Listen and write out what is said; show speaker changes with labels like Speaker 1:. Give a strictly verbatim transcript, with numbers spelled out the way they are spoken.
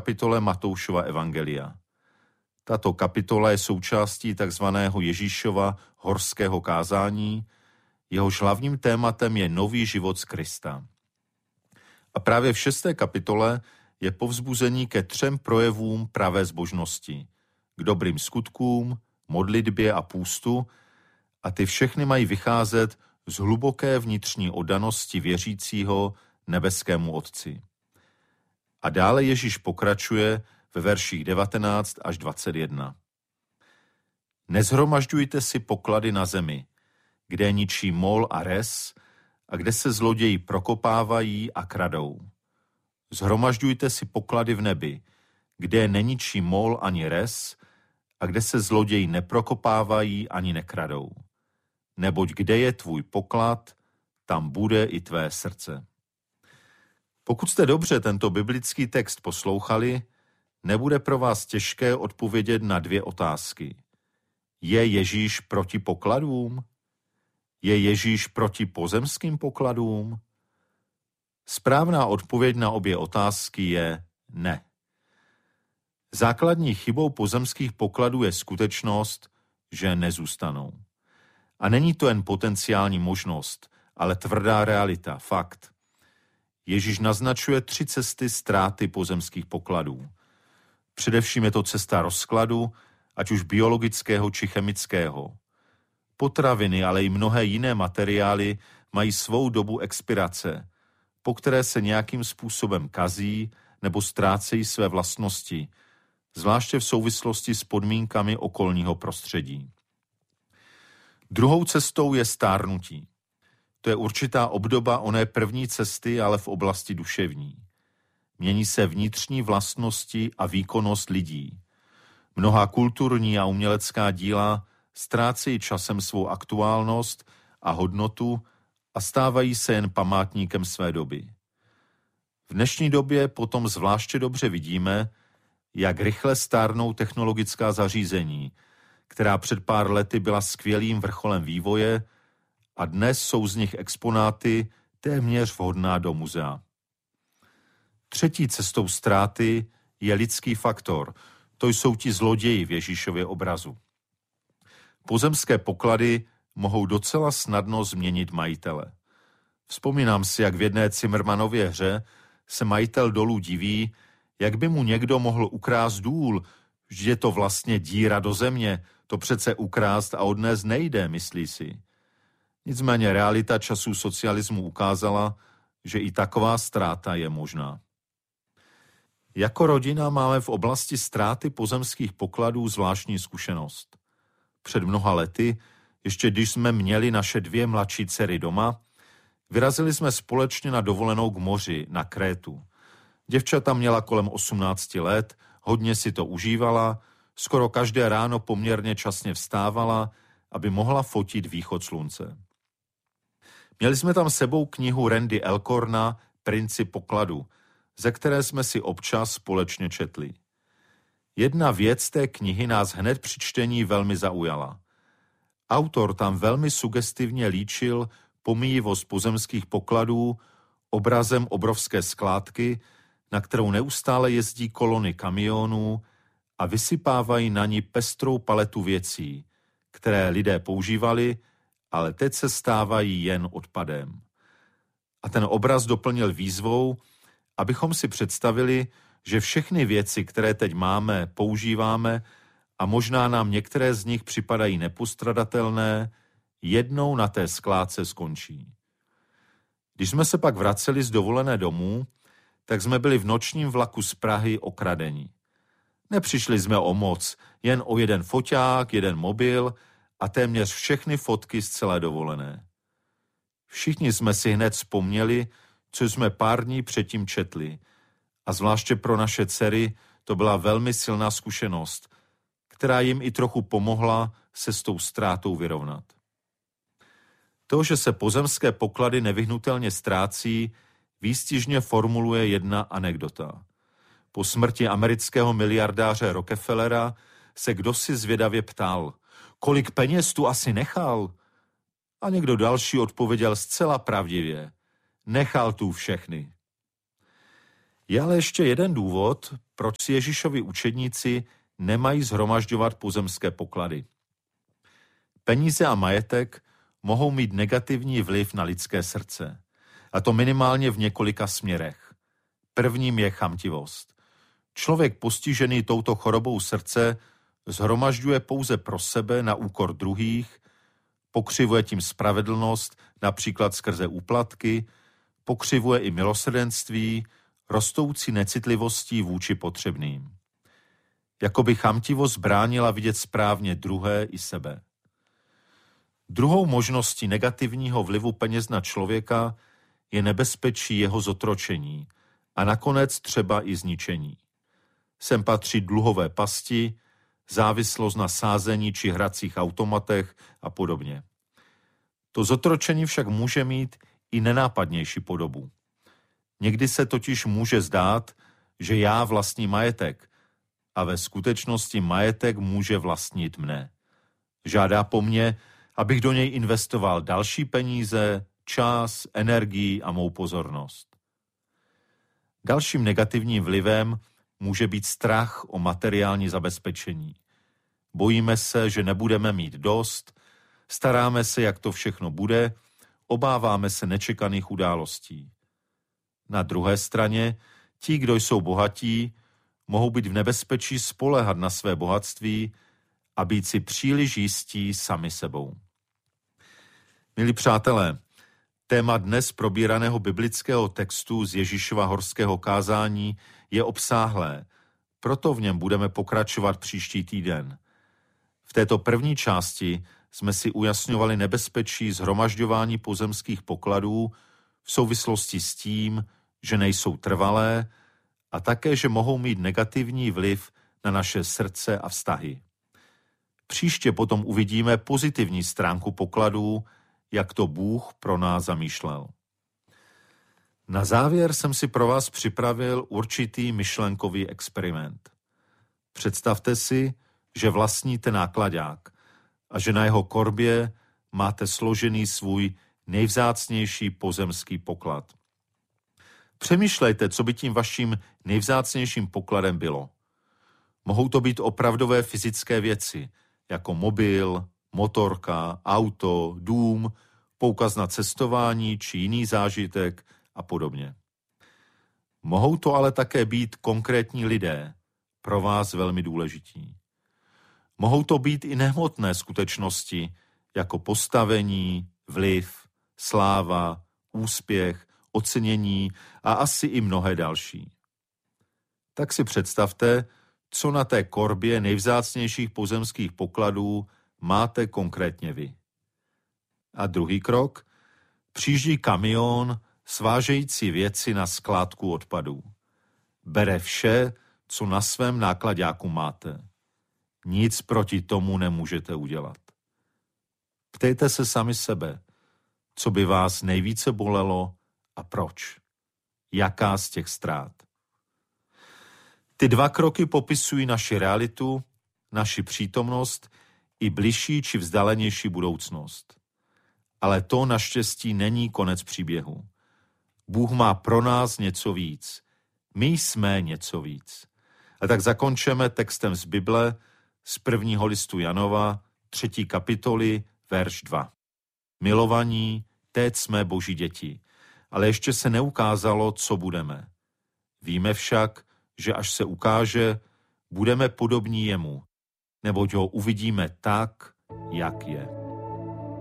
Speaker 1: kapitole Matoušova evangelia. Tato kapitola je součástí takzvaného Ježíšova horského kázání, jehož hlavním tématem je nový život z Krista. A právě v šesté kapitole je povzbuzení ke třem projevům pravé zbožnosti, k dobrým skutkům, modlitbě a půstu, a ty všechny mají vycházet z hluboké vnitřní oddanosti věřícího nebeskému Otci. A dále Ježíš pokračuje ve verších devatenáct až dvacet jedna. Nezhromažďujte si poklady na zemi, kde ničí mol a res a kde se zloději prokopávají a kradou. Zhromažďujte si poklady v nebi, kde neničí mol ani res a kde se zloději neprokopávají ani nekradou. Neboť kde je tvůj poklad, tam bude i tvé srdce. Pokud jste dobře tento biblický text poslouchali, nebude pro vás těžké odpovědět na dvě otázky. Je Ježíš proti pokladům? Je Ježíš proti pozemským pokladům? Správná odpověď na obě otázky je ne. Základní chybou pozemských pokladů je skutečnost, že nezůstanou. A není to jen potenciální možnost, ale tvrdá realita, fakt. Ježíš naznačuje tři cesty ztráty pozemských pokladů. Především je to cesta rozkladu, ať už biologického či chemického. Potraviny, ale i mnohé jiné materiály mají svou dobu expirace, po které se nějakým způsobem kazí nebo ztrácejí své vlastnosti, zvláště v souvislosti s podmínkami okolního prostředí. Druhou cestou je stárnutí. To je určitá obdoba oné první cesty, ale v oblasti duševní. Mění se vnitřní vlastnosti a výkonnost lidí. Mnohá kulturní a umělecká díla ztrácejí časem svou aktuálnost a hodnotu a stávají se jen památníkem své doby. V dnešní době potom zvláště dobře vidíme, jak rychle stárnou technologická zařízení, která před pár lety byla skvělým vrcholem vývoje a dnes jsou z nich exponáty téměř vhodná do muzea. Třetí cestou ztráty je lidský faktor, to jsou ti zloději v Ježíšově obrazu. Pozemské poklady mohou docela snadno změnit majitele. Vzpomínám si, jak v jedné Cimrmanově hře se majitel dolů diví, jak by mu někdo mohl ukrást důl, že je to vlastně díra do země, to přece ukrást a odnést nejde, myslí si. Nicméně realita časů socialismu ukázala, že i taková ztráta je možná. Jako rodina máme v oblasti ztráty pozemských pokladů zvláštní zkušenost. Před mnoha lety, ještě když jsme měli naše dvě mladší dcery doma, vyrazili jsme společně na dovolenou k moři, na Krétu. Děvčata měla kolem osmnácti let, hodně si to užívala, skoro každé ráno poměrně časně vstávala, aby mohla fotit východ slunce. Měli jsme tam sebou knihu Randy Alcorna Princi pokladu, ze které jsme si občas společně četli. Jedna věc té knihy nás hned při čtení velmi zaujala. Autor tam velmi sugestivně líčil pomíjivost pozemských pokladů obrazem obrovské skládky, na kterou neustále jezdí kolony kamionů a vysypávají na ní pestrou paletu věcí, které lidé používali, ale teď se stávají jen odpadem. A ten obraz doplnil výzvou, abychom si představili, že všechny věci, které teď máme, používáme a možná nám některé z nich připadají nepostradatelné, jednou na té skládce skončí. Když jsme se pak vraceli z dovolené domů, tak jsme byli v nočním vlaku z Prahy okradeni. Nepřišli jsme o moc, jen o jeden foťák, jeden mobil a téměř všechny fotky z celé dovolené. Všichni jsme si hned vzpomněli, co jsme pár dní předtím četli, a zvláště pro naše dcery to byla velmi silná zkušenost, která jim i trochu pomohla se s tou ztrátou vyrovnat. To, že se pozemské poklady nevyhnutelně ztrácí, výstižně formuluje jedna anekdota. Po smrti amerického miliardáře Rockefellera se kdosi zvědavě ptal, kolik peněz tu asi nechal? A někdo další odpověděl zcela pravdivě, nechal tu všechny. Je ale ještě jeden důvod, proč si Ježíšovi učedníci nemají shromažďovat pozemské poklady. Peníze a majetek mohou mít negativní vliv na lidské srdce. A to minimálně v několika směrech. Prvním je chamtivost. Člověk postižený touto chorobou srdce shromažďuje pouze pro sebe na úkor druhých, pokřivuje tím spravedlnost, například skrze úplatky, pokřivuje i milosrdenství, rostoucí necitlivostí vůči potřebným. Jakoby chamtivost bránila vidět správně druhé i sebe. Druhou možností negativního vlivu peněz na člověka je nebezpečí jeho zotročení a nakonec třeba i zničení. Sem patří dluhové pasti, závislost na sázení či hracích automatech a podobně. To zotročení však může mít i nenápadnější podobu. Někdy se totiž může zdát, že já vlastním majetek a ve skutečnosti majetek může vlastnit mne. Žádá po mně, abych do něj investoval další peníze, čas, energii a mou pozornost. Dalším negativním vlivem může být strach o materiální zabezpečení. Bojíme se, že nebudeme mít dost, staráme se, jak to všechno bude, obáváme se nečekaných událostí. Na druhé straně, ti, kdo jsou bohatí, mohou být v nebezpečí spoléhat na své bohatství a být si příliš jistí sami sebou. Milí přátelé, téma dnes probíraného biblického textu z Ježíšova horského kázání je obsáhlé, proto v něm budeme pokračovat příští týden. V této první části jsme si ujasňovali nebezpečí shromažďování pozemských pokladů v souvislosti s tím, že nejsou trvalé a také, že mohou mít negativní vliv na naše srdce a vztahy. Příště potom uvidíme pozitivní stránku pokladů, jak to Bůh pro nás zamýšlel. Na závěr jsem si pro vás připravil určitý myšlenkový experiment. Představte si, že vlastníte náklaďák a že na jeho korbě máte složený svůj nejvzácnější pozemský poklad. Přemýšlejte, co by tím vaším nejvzácnějším pokladem bylo. Mohou to být opravdové fyzické věci, jako mobil, motorka, auto, dům, poukaz na cestování či jiný zážitek a podobně. Mohou to ale také být konkrétní lidé, pro vás velmi důležití. Mohou to být i nehmotné skutečnosti, jako postavení, vliv, sláva, úspěch, ocenění a asi i mnohé další. Tak si představte, co na té korbě nejvzácnějších pozemských pokladů máte konkrétně vy. A druhý krok, přijíždí kamion svážející věci na skládku odpadů. Bere vše, co na svém náklaďáku máte. Nic proti tomu nemůžete udělat. Ptejte se sami sebe, co by vás nejvíce bolelo a proč. Jaká z těch ztrát. Ty dva kroky popisují naši realitu, naši přítomnost i bližší či vzdálenější budoucnost. Ale to naštěstí není konec příběhu. Bůh má pro nás něco víc. My jsme něco víc. A tak zakončeme textem z Bible z prvního listu Janova, třetí kapitoly, verš dva. Milovaní, teď jsme Boží děti, ale ještě se neukázalo, co budeme. Víme však, že až se ukáže, budeme podobní jemu, neboť ho uvidíme tak, jak je.